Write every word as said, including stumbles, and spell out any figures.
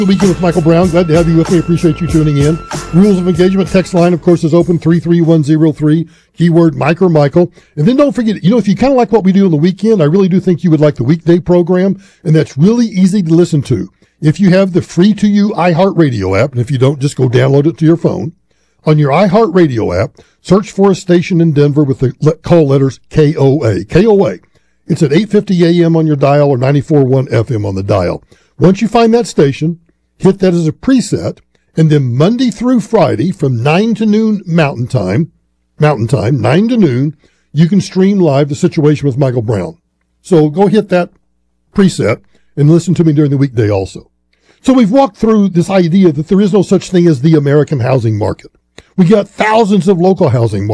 Weekend with Michael Brown. Glad to have you with me. Appreciate you tuning in. Rules of engagement. Text line, of course, is open three three one zero three. Keyword Mike or Michael. And then don't forget, you know, if you kind of like what we do on the weekend, I really do think you would like the weekday program. And that's really easy to listen to. If you have the free to you iHeartRadio app, and if you don't, just go download it to your phone. On your iHeartRadio app, search for a station in Denver with the call letters K O A. K O A. It's at eight fifty a.m. on your dial or ninety-four point one F M on the dial. Once you find that station, hit that as a preset, and then Monday through Friday from nine to noon Mountain Time, Mountain Time, nine to noon, you can stream live The Situation with Michael Brown. So go hit that preset and listen to me during the weekday also. So we've walked through this idea that there is no such thing as the American housing market. We got thousands of local housing markets.